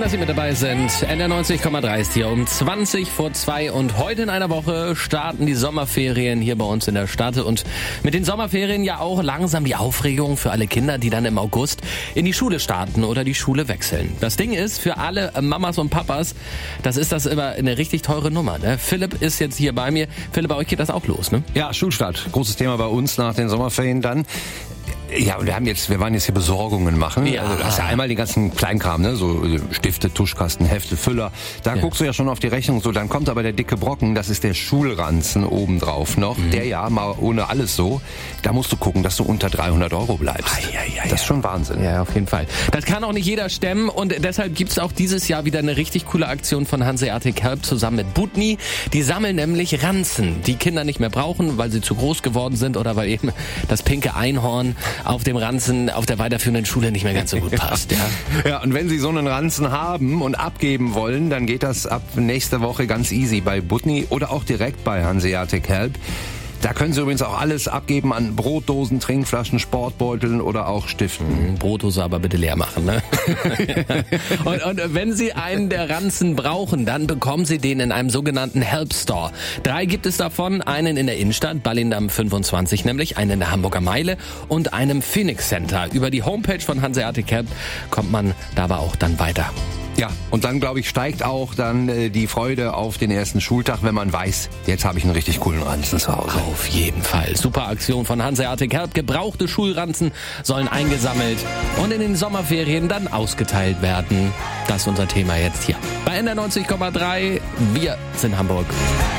dass Sie mit dabei sind. NDR 90,3 ist hier um 20 vor 2 und heute in einer Woche starten die Sommerferien hier bei uns in der Stadt und mit den Sommerferien ja auch langsam die Aufregung für alle Kinder, die dann im August in die Schule starten oder die Schule wechseln. Das Ding ist, für alle Mamas und Papas, das immer eine richtig teure Nummer, ne? Philipp ist jetzt hier bei mir. Philipp, bei euch geht das auch los, ne? Ja, Schulstart. Großes Thema bei uns nach den Sommerferien dann. Ja, und wir waren jetzt hier Besorgungen machen. Ja. Also, du hast ja einmal den ganzen Kleinkram, ne? So Stifte, Tuschkasten, Hefte, Füller. Da guckst du ja schon auf die Rechnung so. Dann kommt aber der dicke Brocken, das ist der Schulranzen obendrauf noch. Der ja, mal ohne alles so. Da musst du gucken, dass du unter 300 € bleibst. Das ist schon Wahnsinn. Ja, auf jeden Fall. Das kann auch nicht jeder stemmen und deshalb gibt's auch dieses Jahr wieder eine richtig coole Aktion von Hanseatic Help zusammen mit Butni. Die sammeln nämlich Ranzen, die Kinder nicht mehr brauchen, weil sie zu groß geworden sind oder weil eben das pinke Einhorn auf dem Ranzen auf der weiterführenden Schule nicht mehr ganz so gut passt. Ja, und wenn Sie so einen Ranzen haben und abgeben wollen, dann geht das ab nächste Woche ganz easy bei Butni oder auch direkt bei Hanseatic Help. Da können Sie übrigens auch alles abgeben an Brotdosen, Trinkflaschen, Sportbeuteln oder auch Stiften. Brotdose aber bitte leer machen, ne? und wenn Sie einen der Ranzen brauchen, dann bekommen Sie den in einem sogenannten Help Store. 3 gibt es davon, einen in der Innenstadt, Ballindamm 25 nämlich, einen in der Hamburger Meile und einem Phoenix Center. Über die Homepage von Hanseatic Help kommt man da aber auch dann weiter. Ja, und dann, glaube ich, steigt auch dann die Freude auf den ersten Schultag, wenn man weiß, jetzt habe ich einen richtig coolen Ranzen zu Hause. Auf jeden Fall. Super Aktion von Hanseatic Help. Gebrauchte Schulranzen sollen eingesammelt und in den Sommerferien dann ausgeteilt werden. Das ist unser Thema jetzt hier. Bei NDR 90,3. Wir sind Hamburg.